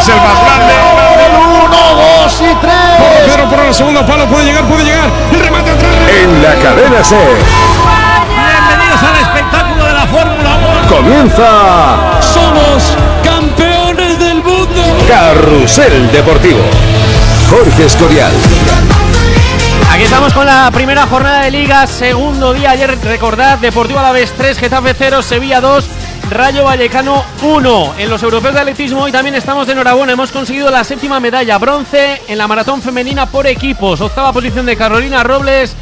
es el más grande. 1, 2 y 3. Pedro por el segundo palo, puede llegar. El remate atrás. En la cadena SER. Bienvenidos al espectáculo de la Fórmula 1. Comienza. Somos campeones del mundo. Carrusel Deportivo. Jorge Escorial. Aquí estamos con la primera jornada de Liga, segundo día. Ayer, recordad, Deportivo Alavés 3, Getafe 0, Sevilla 2, Rayo Vallecano 1. En los europeos de atletismo hoy también estamos de enhorabuena. Hemos conseguido la 7ª medalla, bronce en la maratón femenina por equipos. 8ª posición de Carolina Robles,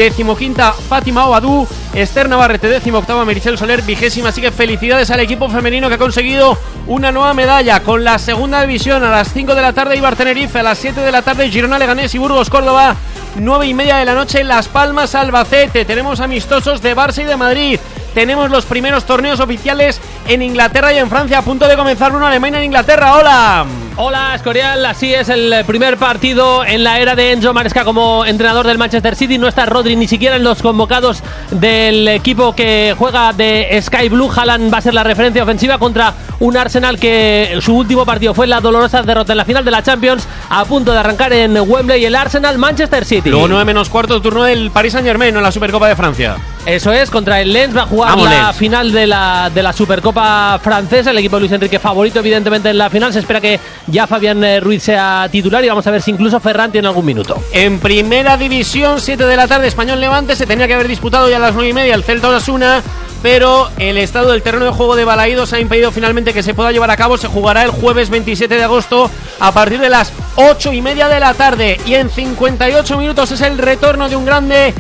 15ª Fátima Obadú, Esther Navarrete 18ª, Meritxell Soler 20ª. Así que felicidades al equipo femenino que ha conseguido una nueva medalla. Con la segunda división a las 5 de la tarde Eibar Tenerife, a las 7 de la tarde Girona Leganés y Burgos Córdoba, 9:30 de la noche Las Palmas Albacete. Tenemos amistosos de Barça y de Madrid. Tenemos los primeros torneos oficiales en Inglaterra y en Francia. A punto de comenzar uno, Alemania en Inglaterra. ¡Hola! Hola, Escorial. Así es, el primer partido en la era de Enzo Maresca como entrenador del Manchester City. No está Rodri ni siquiera en los convocados del equipo que juega de Sky Blue. Haaland va a ser la referencia ofensiva contra un Arsenal que su último partido fue la dolorosa derrota en la final de la Champions. A punto de arrancar en Wembley el Arsenal-Manchester City. Luego 9:15, turno del Paris Saint-Germain en la Supercopa de Francia. Eso es, contra el Lens va a jugar la final de la Supercopa francesa. El equipo de Luis Enrique favorito evidentemente en la final. Se espera que ya Fabián Ruiz sea titular y vamos a ver si incluso Ferran tiene algún minuto. En primera división, 7 de la tarde, Español Levante. Se tenía que haber disputado ya a las 9:30 el Celta Osasuna, pero el estado del terreno de juego de Balaídos ha impedido finalmente que se pueda llevar a cabo. Se jugará el jueves 27 de agosto a partir de las 8:30 de la tarde. Y en 58 minutos es el retorno de un grande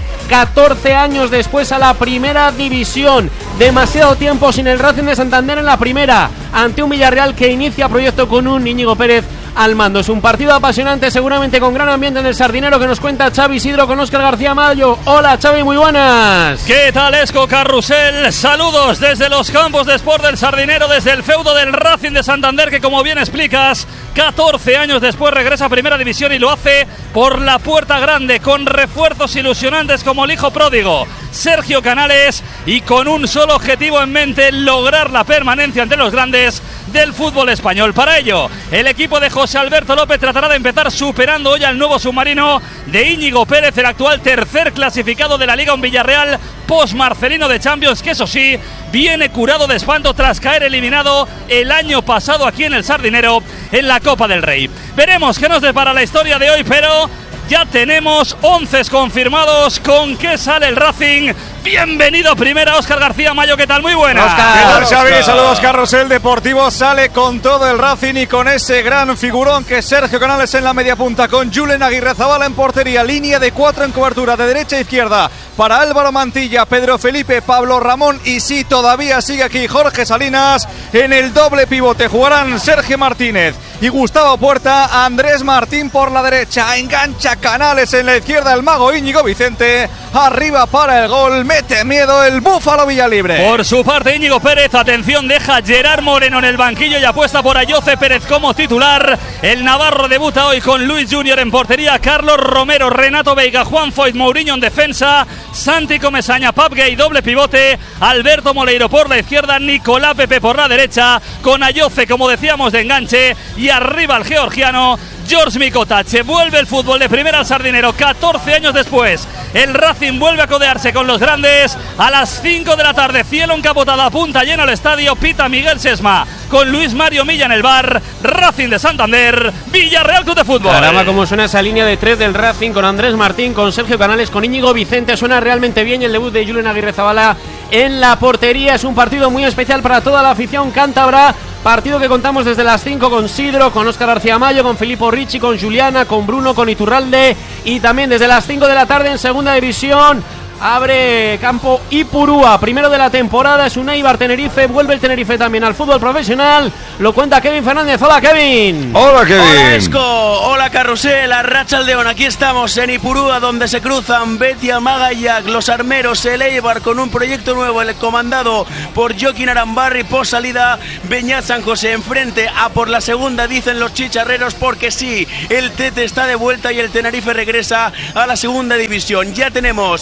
14 años después a la primera división. Demasiado tiempo sin el Racing de Santander en la primera, ante un Villarreal que inicia proyecto con un Íñigo Pérez al mando. Es un partido apasionante, seguramente con gran ambiente en el Sardinero, que nos cuenta Xavi Isidro con Óscar García Mayo. Hola Xavi, muy buenas. ¿Qué tal, Esco Carrusel? Saludos desde los campos de Sport del Sardinero, desde el feudo del Racing de Santander, que como bien explicas, 14 años después regresa a Primera División y lo hace por la puerta grande, con refuerzos ilusionantes como el hijo pródigo Sergio Canales, y con un solo objetivo en mente: lograr la permanencia entre los grandes del fútbol español. Para ello, el equipo de José Alberto López tratará de empezar superando hoy al nuevo submarino de Íñigo Pérez, el actual tercer clasificado de la Liga, un Villarreal post-Marcelino de Champions, que eso sí, viene curado de espanto tras caer eliminado el año pasado aquí en el Sardinero en la Copa del Rey. Veremos qué nos depara la historia de hoy, pero ya tenemos 11 confirmados. ¿Con qué sale el Racing? Bienvenido primera, Óscar García Mayo, ¿qué tal? Muy buenas. ¿Qué tal, Xavi? Saludos, Carrusel Deportivo. Sale con todo el Racing y con ese gran figurón que es Sergio Canales en la media punta, con Julen Aguirrezabala en portería, línea de 4 en cobertura de derecha a izquierda para Álvaro Mantilla, Pedro Felipe, Pablo Ramón y sí, todavía sigue aquí Jorge Salinas. En el doble pivote jugarán Sergio Martínez y Gustavo Puerta. Andrés Martín por la derecha, engancha Canales en la izquierda, el mago Íñigo Vicente arriba para el gol. Mete miedo el Búfalo Villalibre. Por su parte, Íñigo Pérez, atención, deja a Gerard Moreno en el banquillo y apuesta por Ayoce Pérez como titular. El navarro debuta hoy con Luis Junior en portería, Carlos Romero, Renato Veiga, Juan Foyt, Mourinho en defensa, Santi Comesaña, Pap Gay, doble pivote, Alberto Moleiro por la izquierda, Nicolás Pepe por la derecha, con Ayoce, como decíamos, de enganche, y arriba el georgiano George Mikotache. Vuelve el fútbol de primera al Sardinero 14 años después. El Racing vuelve a codearse con los grandes a las 5 de la tarde. Cielo encapotada, punta llena el estadio. Pita Miguel Sesma con Luis Mario Milla en el bar. Racing de Santander, Villarreal Club de Fútbol. Caramba, cómo suena esa línea de 3 del Racing, con Andrés Martín, con Sergio Canales, con Íñigo Vicente. Suena realmente bien. Y el debut de Julen Aguirrezabala en la portería. Es un partido muy especial para toda la afición cántabra. Partido que contamos desde las 5 con Sidro, con Óscar García Mayo, con Filippo Ricci, con Juliana, con Bruno, con Iturralde, y también desde las 5 de la tarde en segunda división abre campo Ipurúa, primero de la temporada. Es un Eibar Tenerife, vuelve el Tenerife también al fútbol profesional. Lo cuenta Kevin Fernández. Hola, Kevin. Hola, Kevin. Hola, Esco. Hola, Carrusel. Arratsaldeon. Aquí estamos en Ipurúa, donde se cruzan Betia, Magallac, los armeros, el Eibar, con un proyecto nuevo, el comandado por Joaquín Arambarri. Por salida, Beñat San José. Enfrente a por la segunda, dicen los chicharreros, porque sí, el Tete está de vuelta y el Tenerife regresa a la segunda división. Ya tenemos las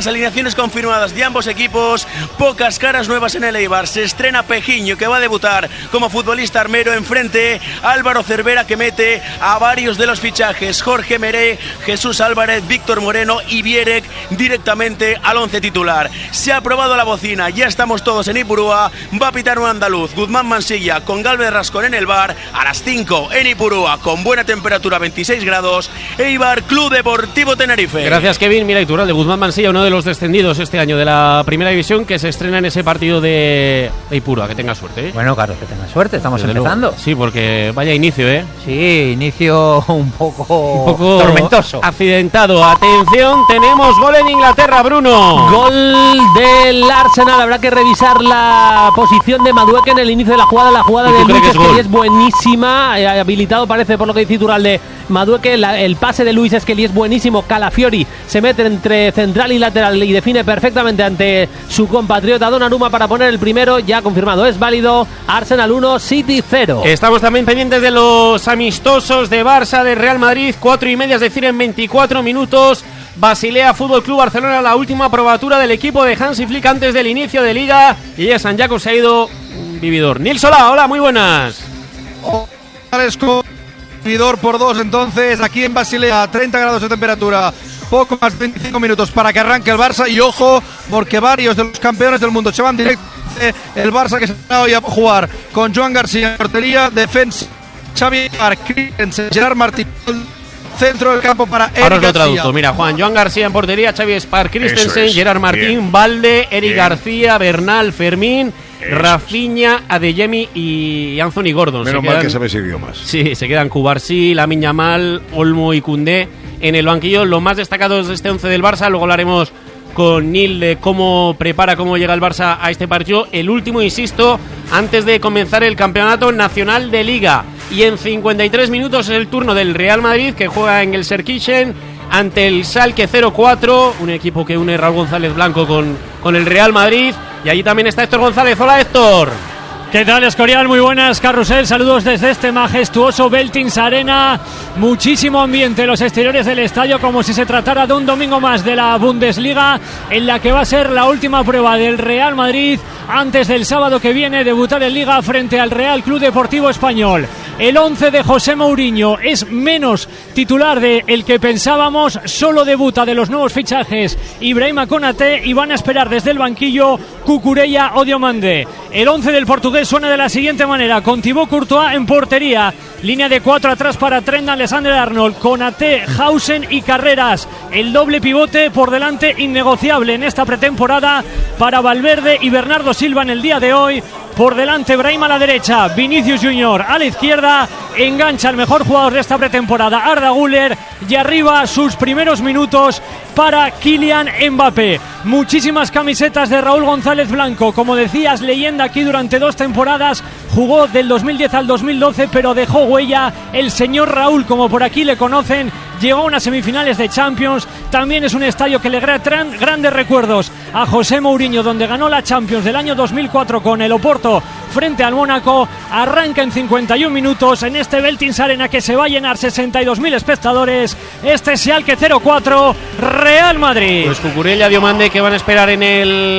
alineaciones confirmadas de ambos equipos, pocas caras nuevas en el Eibar. Se estrena Pejiño, que va a debutar como futbolista armero, enfrente Álvaro Cervera, que mete a varios de los fichajes: Jorge Meré, Jesús Álvarez, Víctor Moreno y Vierek directamente al 11 titular. Se ha aprobado la bocina, ya estamos todos en Ipurúa. Va a pitar un andaluz, Guzmán Mansilla, con Galvez Rascón en el bar. A las 5 en Ipurúa, con buena temperatura, 26 grados, Eibar Club Deportivo Tenerife. Gracias, Kevin. Mira, Itural de Guzmán Mansilla, uno de los descendidos este año de la primera división, que se estrena en ese partido de Ipurúa. Que tenga suerte, ¿eh? Bueno, Carlos, que tenga suerte, estamos Desde empezando. Luego. Sí, porque vaya inicio, ¿eh? Sí, inicio un poco tormentoso. Accidentado. Atención, tenemos gol en Inglaterra, Bruno. Gol del Arsenal. Habrá que revisar la posición de Madueke en el inicio de la jugada. La jugada de Luis Esquelí es buenísima. Habilitado parece, por lo que dice Itural, de Madueke. El pase de Luis Esquelí es buenísimo. Calafiori se mete entre central y lateral y define perfectamente ante su compatriota Donnarumma para poner el primero. Ya confirmado, es válido. Arsenal 1, City 0. Estamos también pendientes de los amistosos de Barça, de Real Madrid. 4:30, es decir, en 24 minutos. Basilea Fútbol Club Barcelona, la última probatura del equipo de Hansi Flick antes del inicio de Liga. Y ya San Jaco se ha ido un vividor. Nils Solá, hola, muy buenas. Vividor por 2, entonces, aquí en Basilea, 30 grados de temperatura. Poco más de 25 minutos para que arranque el Barça. Y ojo, porque varios de los campeones del mundo se van directo. El Barça, que se va hoy a jugar con Joan García en portería, defensa Xavi Christensen, Gerard Martín, centro del campo para Eric Ahora os lo García. traduzco, mira, Joan García en portería, Xavi Spar Christensen, es. Gerard Martín, Bien. Valde, Eric Bien. García, Bernal, Fermín, Eso Rafinha, Adeyemi y Anthony Gordon. Menos mal que sabes idiomas. Sí, se quedan Cubarsí, Lamine Yamal, Olmo y Koundé en el banquillo. Los más destacados de este 11 del Barça. Luego hablaremos con Nil de cómo llega el Barça a este partido. El último, insisto, antes de comenzar el campeonato nacional de Liga. Y en 53 minutos es el turno del Real Madrid, que juega en el Gelsenkirchen ante el Schalke 04, un equipo que une Raúl González Blanco con el Real Madrid. Y allí también está Héctor González. Hola, Héctor. ¿Qué tal, Escorial? Muy buenas, Carrusel. Saludos desde este majestuoso Veltins Arena. Muchísimo ambiente en los exteriores del estadio, como si se tratara de un domingo más de la Bundesliga, en la que va a ser la última prueba del Real Madrid antes del sábado que viene debutar en Liga frente al Real Club Deportivo Español. El 11 de José Mourinho es menos titular de el que pensábamos. Solo debuta de los nuevos fichajes Ibrahima Konaté y van a esperar desde el banquillo Cucurella o Diomande. El 11 del portugués suena de la siguiente manera, con Thibaut Courtois en portería, línea de 4 atrás para Trent Alexander-Arnold, Konaté, Hausen y Carreras. El doble pivote por delante innegociable en esta pretemporada para Valverde y Bernardo Silva en el día de hoy. Por delante Brahim a la derecha, Vinicius Junior a la izquierda, engancha el mejor jugador de esta pretemporada, Arda Güler, y arriba sus primeros minutos para Kylian Mbappé. Muchísimas camisetas de Raúl González Blanco, como decías, leyenda aquí durante 2 temporadas, jugó del 2010 al 2012, pero dejó huella el señor Raúl, como por aquí le conocen. Llegó a unas semifinales de Champions. También es un estadio que le trae grandes recuerdos a José Mourinho, donde ganó la Champions del año 2004 con el Oporto frente al Mónaco. Arranca en 51 minutos en este Veltins Arena, que se va a llenar 62.000 espectadores. Este Schalke 04, Real Madrid. Pues Cucurella, Diomande, que van a esperar en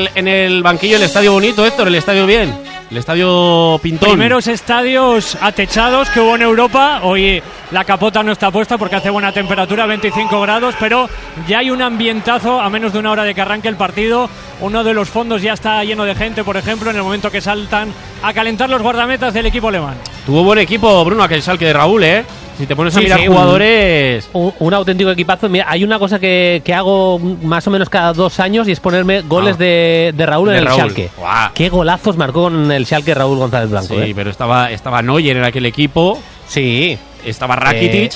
el banquillo. El estadio bonito, Héctor, el estadio bien. El estadio pintón. Primeros estadios atechados que hubo en Europa. Hoy la capota no está puesta porque hace buena temperatura, 25 grados, pero ya hay un ambientazo a menos de una hora de que arranque el partido. Uno de los fondos ya está lleno de gente, por ejemplo, en el momento que saltan a calentar los guardametas del equipo alemán. Tuvo buen equipo, Bruno, aquel Schalke de Raúl, ¿eh? Si te pones a mirar jugadores... Un auténtico equipazo. Mira, hay una cosa que hago más o menos cada 2 años y es ponerme goles de Raúl en el Schalke. Guau. Qué golazos marcó con el Schalke Raúl González Blanco. Sí, pero estaba Neuer en aquel equipo. Sí. Estaba Rakitic.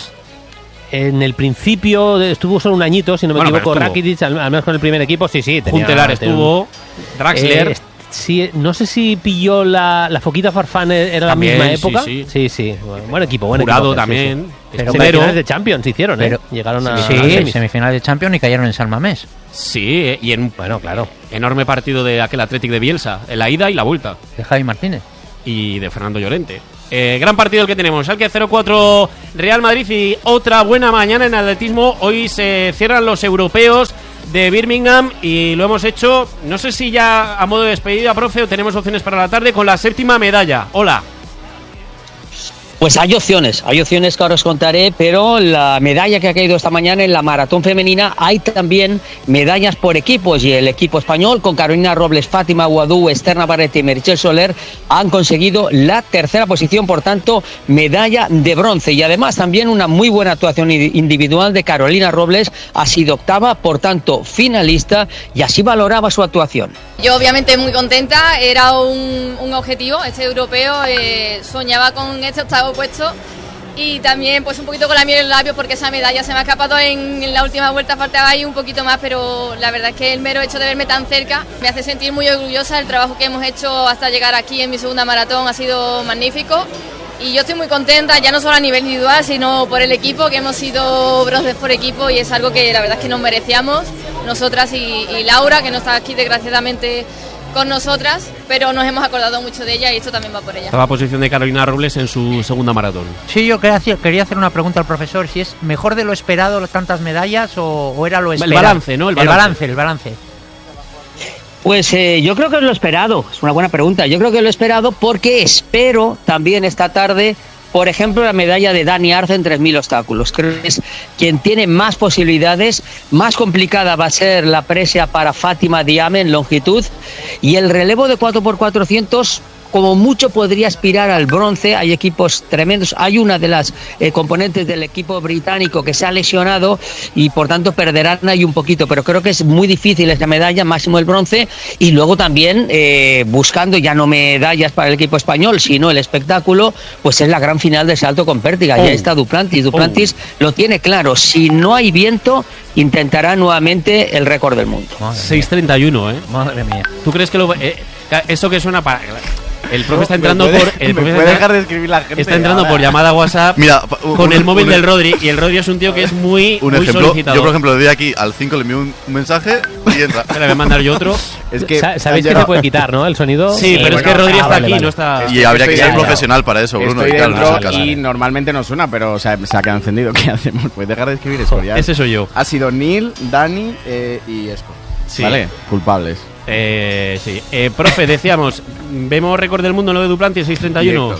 En el principio estuvo solo un añito, si no me equivoco, Rakitic, al menos con el primer equipo. Sí. Huntelaar estuvo. Draxler. Sí, no sé si pilló la Foquita Farfán, era También, la misma época. Sí. Buen equipo. Jurado también. Sí. Pero semifinales de Champions hicieron, pero, llegaron a semifinales de Champions y cayeron en San Mamés. Sí, y bueno, claro. Enorme partido de aquel Athletic de Bielsa, en la ida y la vuelta. De Javi Martínez. Y de Fernando Llorente. Gran partido el que tenemos. Schalke 04 Real Madrid y otra buena mañana en atletismo. Hoy se cierran los europeos de Birmingham y lo hemos hecho, no sé si ya a modo de despedida, profe, o tenemos opciones para la tarde con la 7ª medalla. Hola. Pues hay opciones que ahora os contaré, pero la medalla que ha caído esta mañana en la maratón femenina, hay también medallas por equipos, y el equipo español con Carolina Robles, Fátima Guadú, Esther Navarrete y Meritxell Soler han conseguido la 3ª posición, por tanto medalla de bronce, y además también una muy buena actuación individual de Carolina Robles, ha sido 8ª, por tanto finalista, y así valoraba su actuación. Yo obviamente muy contenta, era un objetivo, este europeo, soñaba con este 8º puesto y también pues un poquito con la miel en los labios porque esa medalla se me ha escapado en la última vuelta, faltaba ahí un poquito más, pero la verdad es que el mero hecho de verme tan cerca me hace sentir muy orgullosa. El trabajo que hemos hecho hasta llegar aquí en mi 2ª maratón ha sido magnífico y yo estoy muy contenta, ya no solo a nivel individual sino por el equipo, que hemos sido bronces por equipo y es algo que la verdad es que nos merecíamos nosotras y Laura, que no está aquí desgraciadamente con nosotras, pero nos hemos acordado mucho de ella y esto también va por ella. Estaba posición de Carolina Robles en su 2ª maratón. Sí, yo quería hacer una pregunta al profesor, si es mejor de lo esperado tantas medallas o era lo esperado. El balance, ¿no? El balance. Pues yo creo que es lo esperado, es una buena pregunta, yo creo que es lo esperado porque espero también esta tarde, por ejemplo, la medalla de Dani Arce en 3.000 obstáculos. Creo que es quien tiene más posibilidades. Más complicada va a ser la presa para Fátima Diame en longitud. Y el relevo de 4x400, como mucho podría aspirar al bronce. Hay equipos tremendos. Hay una de las componentes del equipo británico que se ha lesionado y por tanto perderán ahí un poquito. Pero creo que es muy difícil esta medalla, máximo el bronce. Y luego también buscando ya no medallas para el equipo español, sino el espectáculo, pues es la gran final de salto con pértiga. Ya está Duplantis. Duplantis lo tiene claro. Si no hay viento, intentará nuevamente el récord del mundo. 6:31, ¿eh? Madre mía. ¿Tú crees que eso que suena para... El profe está entrando puede dejar de escribir la gente. Está entrando por llamada WhatsApp. Mira, con el móvil del Rodri. Y el Rodri es un tío que es muy solicitado. Yo, por ejemplo, le doy aquí al 5, le envío un mensaje y entra. Le voy a mandar yo otro. Es que sabéis que se puede quitar, ¿no? El sonido. Sí, pero bueno, es que Rodri está aquí, no está. Y habría que ser profesional para eso, Bruno. Estoy dentro y normalmente no suena, pero se ha quedado encendido. ¿Qué hacemos? Puedes dejar de escribir eso. Ese soy yo. Ha sido Neil, Dani y Esco. Sí. Vale, culpables. Sí. Profe, decíamos, ¿vemos récord del mundo en lo de Duplantis 6:31?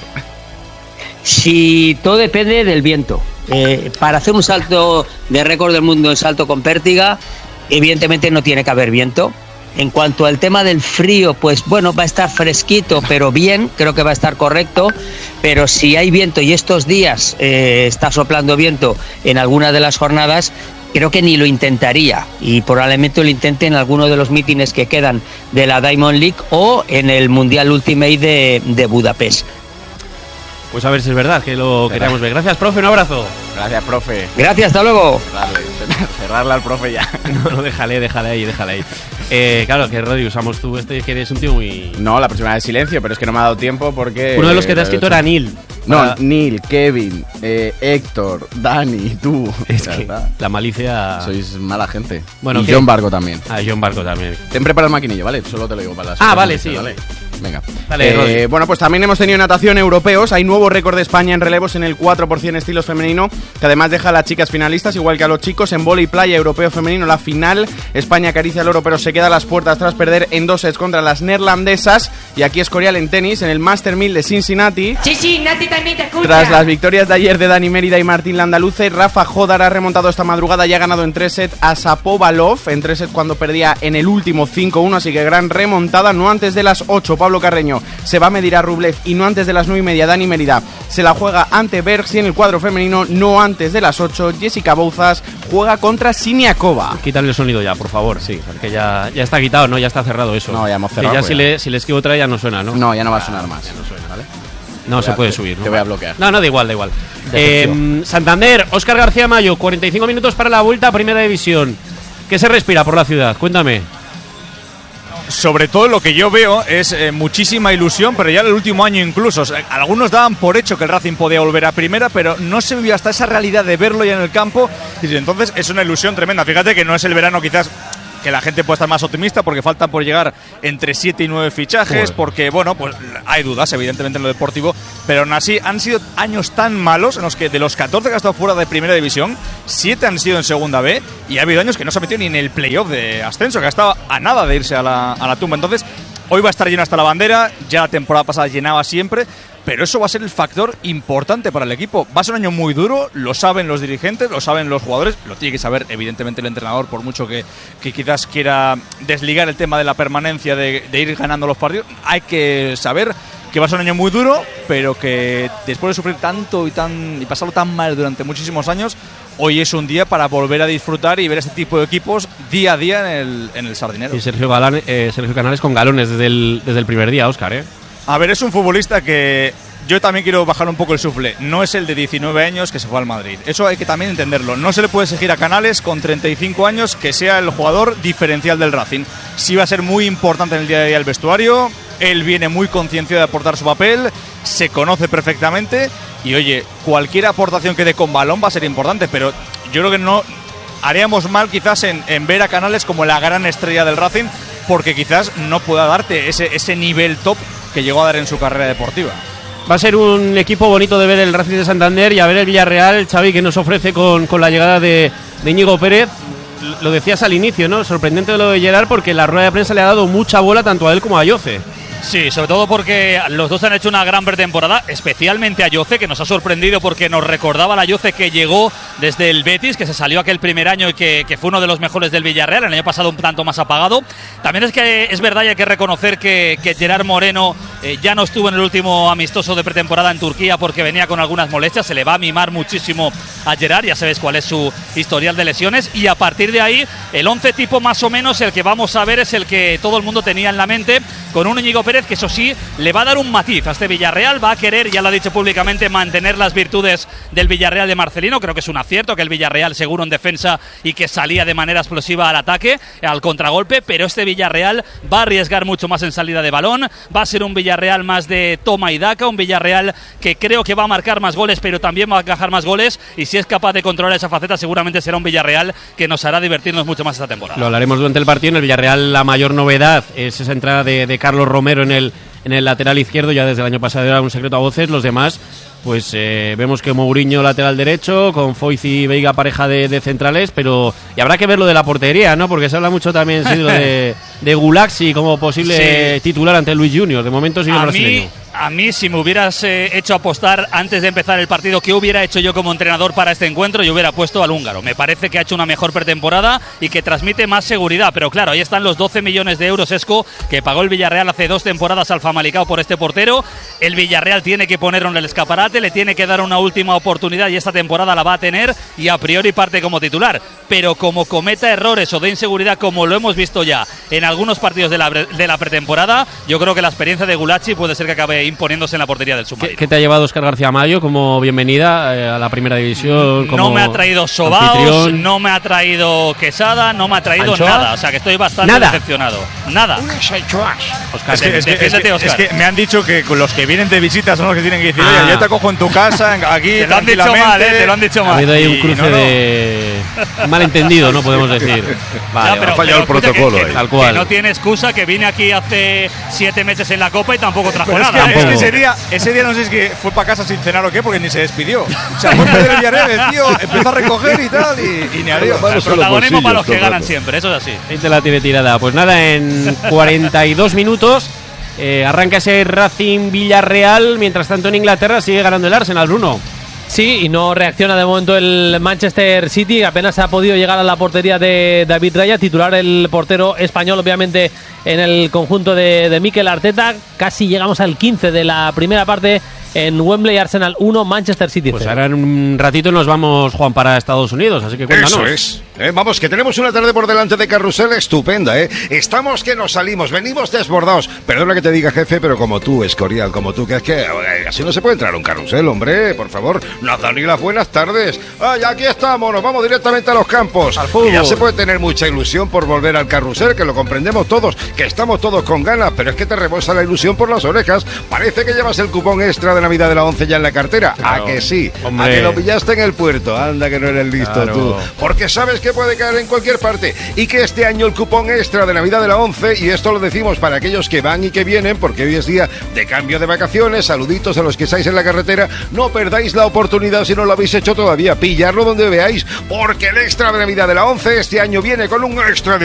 Si todo depende del viento. Para hacer un salto de récord del mundo en salto con pértiga, evidentemente no tiene que haber viento. En cuanto al tema del frío, pues bueno, va a estar fresquito, pero bien, creo que va a estar correcto. Pero si hay viento y estos días está soplando viento en alguna de las jornadas, creo que ni lo intentaría y probablemente lo intente en alguno de los mítines que quedan de la Diamond League o en el Mundial Ultimate de Budapest. Pues a ver si es verdad que lo queríamos ver. Gracias, profe, un abrazo. Gracias, profe. Gracias, hasta luego. Cerrarle al profe ya. No, déjale ahí. Claro, que Rodri, usamos tú que eres un tío muy... No, la próxima de silencio, pero es que no me ha dado tiempo porque... Uno de los que te has escrito era Neil. No, Neil, Kevin, Héctor, Dani, tú. Es que la malicia... Sois mala gente. Bueno, y John Barco también. John Barco también. Ten preparado el maquinillo, ¿vale? Solo te lo digo para las... Vale, sí. ¿vale? Venga. Dale, bueno, pues también hemos tenido natación europeos. Hay nuevo récord de España en relevos en el 4% estilos femenino, que además deja a las chicas finalistas, igual que a los chicos. En vóley playa europeo femenino, la final, España acaricia el oro, pero se queda a las puertas tras perder en 2 sets contra las neerlandesas. Y aquí Escorial en tenis, en el Master 1000 de Cincinnati. Sí, Nati también te escucha. Tras las victorias de ayer de Dani Mérida y Martín Landaluce, Rafa Jodar ha remontado esta madrugada y ha ganado en 3 sets a Shapovalov, en 3 sets cuando perdía en el último 5-1, así que gran remontada. No antes de las 8, Pablo Carreño se va a medir a Rublev, y no antes de las 9:30, Dani Mérida se la juega ante Bergs, y en el cuadro femenino, no antes de las 8, Jessica Bouzas juega contra Siniakova. Quítale el sonido ya, por favor, sí, porque ya está quitado, ¿no? Ya está cerrado eso. No, ya hemos cerrado. Ya si le escribo otra ya no suena, ¿no? No, ya no va a sonar más. Ya no suena, ¿vale? No se puede subir, ¿no? Te voy a bloquear. No, da igual. Santander, Óscar García Mayo, 45 minutos para la vuelta a Primera División. ¿Qué se respira por la ciudad? Cuéntame. Sobre todo lo que yo veo es muchísima ilusión, pero ya en el último año incluso. O sea, algunos daban por hecho que el Racing podía volver a primera, pero no se vivió hasta esa realidad de verlo ya en el campo. Y entonces es una ilusión tremenda. Fíjate que no es el verano quizás que la gente puede estar más optimista porque faltan por llegar entre 7 y 9 fichajes, porque bueno, pues hay dudas evidentemente en lo deportivo, pero aún así han sido años tan malos en los que de los 14 que ha estado fuera de primera división, 7 han sido en segunda B, y ha habido años que no se ha metido ni en el playoff de ascenso, que ha estado a nada de irse a la tumba. Entonces hoy va a estar lleno hasta la bandera, ya la temporada pasada llenaba siempre, pero eso va a ser el factor importante para el equipo. Va a ser un año muy duro, lo saben los dirigentes, lo saben los jugadores, lo tiene que saber evidentemente el entrenador, por mucho que quizás quiera desligar el tema de la permanencia, de ir ganando los partidos. Hay que saber que va a ser un año muy duro, pero que después de sufrir tanto y pasarlo tan mal durante muchísimos años, hoy es un día para volver a disfrutar y ver este tipo de equipos día a día en el Sardinero. Y Sergio Canales con galones desde el primer día, Óscar, A ver, es un futbolista que yo también quiero bajar un poco el sufle. No es el de 19 años que se fue al Madrid. Eso hay que también entenderlo. No se le puede exigir a Canales con 35 años que sea el jugador diferencial del Racing. Sí va a ser muy importante en el día a día el vestuario. Él viene muy concienciado de aportar su papel, se conoce perfectamente y oye, cualquier aportación que dé con balón va a ser importante, pero yo creo que no haríamos mal quizás en ver a Canales como la gran estrella del Racing, porque quizás no pueda darte ese nivel top que llegó a dar en su carrera deportiva. Va a ser un equipo bonito de ver el Racing de Santander y a ver el Villarreal, Xavi, que nos ofrece con la llegada de Íñigo Pérez. Lo decías al inicio, ¿no? Sorprendente lo de Gerard, porque la rueda de prensa le ha dado mucha bola tanto a él como a Yoce. Sí, sobre todo porque los dos han hecho una gran pretemporada, especialmente a Yoce, que nos ha sorprendido porque nos recordaba la Yoce que llegó desde el Betis, que se salió aquel primer año y que fue uno de los mejores del Villarreal, el año pasado un tanto más apagado. También es verdad y hay que reconocer que Gerard Moreno ya no estuvo en el último amistoso de pretemporada en Turquía porque venía con algunas molestias, se le va a mimar muchísimo a Gerard, ya sabes cuál es su historial de lesiones, y a partir de ahí el 11 tipo más o menos el que vamos a ver es el que todo el mundo tenía en la mente, con un Íñigo Pérez que eso sí, le va a dar un matiz a este Villarreal, va a querer, ya lo ha dicho públicamente, mantener las virtudes del Villarreal de Marcelino. Creo que es un acierto que el Villarreal seguro en defensa y que salía de manera explosiva al ataque, al contragolpe, pero este Villarreal va a arriesgar mucho más en salida de balón, va a ser un Villarreal más de toma y daca, un Villarreal que creo que va a marcar más goles, pero también va a encajar más goles, y si es capaz de controlar esa faceta seguramente será un Villarreal que nos hará divertirnos mucho más esta temporada. Lo hablaremos durante el partido. En el Villarreal la mayor novedad es esa entrada de Carlos Romero en el lateral izquierdo. Ya desde el año pasado era un secreto a voces. Los demás, pues vemos que Mourinho lateral derecho, con Foyth y Veiga pareja de centrales, pero y habrá que ver lo de la portería, ¿no? Porque se habla mucho también de Gulaxi como posible titular ante Luis Junior. De momento sigue el brasileño. A mí, si me hubieras hecho apostar antes de empezar el partido qué hubiera hecho yo como entrenador para este encuentro, yo hubiera puesto al húngaro. Me parece que ha hecho una mejor pretemporada y que transmite más seguridad. Pero claro, ahí están los 12 millones de euros, Esco, que pagó el Villarreal hace 2 temporadas al Famalicão por este portero. El Villarreal tiene que ponerlo en el escaparate, le tiene que dar una última oportunidad y esta temporada la va a tener y a priori parte como titular. Pero como cometa errores o de inseguridad, como lo hemos visto ya en algunos partidos de la pretemporada, yo creo que la experiencia de Gulaxi puede ser que acabe imponiéndose en la portería del submarino. ¿Qué te ha llevado Óscar García Mayo como bienvenida a la primera división? No me ha traído sobaos, no me ha traído quesada, no me ha traído nada. O sea que estoy bastante decepcionado. Nada. Óscar, es que me han dicho que con los que vienen de visita son los que tienen que decir, oye, yo te cojo en tu casa, aquí te lo han dicho mal, te lo han dicho mal. Ha habido ahí un cruce de malentendido, ¿no? Podemos decir. Vale, pero ha fallado el protocolo. Tal cual. Que no tiene excusa, que vine aquí hace 7 meses en la Copa y tampoco trajo pero nada. Es que ese día no sé si es que fue para casa sin cenar o qué, porque ni se despidió. O sea, fue del Villarreal, el tío empezó a recoger y tal, y ni adiós. El protagonismo para los que ganan siempre, eso es así. Ahí te la tiene tirada. Pues nada, en 42 minutos arranca ese Racing Villarreal. Mientras tanto en Inglaterra sigue ganando el Arsenal, Bruno. Sí, y no reacciona de momento el Manchester City. Apenas ha podido llegar a la portería de David Raya, titular el portero español, obviamente en el conjunto de Mikel Arteta. Casi llegamos al 15 de la primera parte en Wembley. Arsenal 1, Manchester City 0. Pues ahora en un ratito nos vamos, Juan, para Estados Unidos, así que cuéntanos. Eso es. Vamos, que tenemos una tarde por delante de carrusel estupenda, Estamos que nos salimos, venimos desbordados. Perdona que te diga, jefe, pero como tú, Escorial, como tú, que es que así no se puede entrar a un carrusel, hombre, por favor. Nos dan ni las buenas tardes. Ya aquí estamos, nos vamos directamente a los campos. Al fútbol. Y ya se puede tener mucha ilusión por volver al carrusel, que lo comprendemos todos, que estamos todos con ganas, pero es que te rebosa la ilusión por las orejas. Parece que llevas el cupón extra de Navidad de la 11 ya en la cartera? Claro, ¿A que sí? hombre. ¿A que lo pillaste en el puerto? Anda que no eres listo Claro. tú. Porque sabes que puede caer en cualquier parte y que este año el cupón extra de Navidad de la 11, y esto lo decimos para aquellos que van y que vienen, porque hoy es día de cambio de vacaciones, saluditos a los que estáis en la carretera, no perdáis la oportunidad si no lo habéis hecho todavía, pillarlo donde veáis, porque el extra de Navidad de la 11 este año viene con un extra de